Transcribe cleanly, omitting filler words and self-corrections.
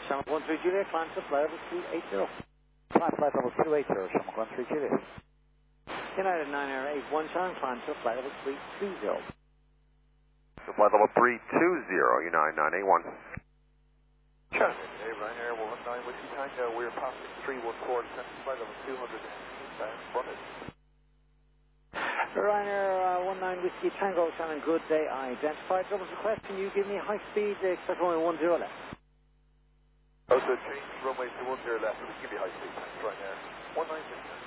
Shamrock 13 Juliet, climb to flight level 280. Flight level 280, Shamrock 13 Juliet. United 9 Air 81 Shamrock, climb to flight level 320. So flight level 320, United 981. Sure. Hey, Ryanair 19 Whiskey Tango, we're passing 314, descending flight level 200 and fronted. Ryanair 19 Whiskey Tango, sounding good day identified. Double request, can you give me high speed, expect runway 10 left? Oh, so change runway to 10 left, we'll give you high speed, thanks Ryanair. 19 Whiskey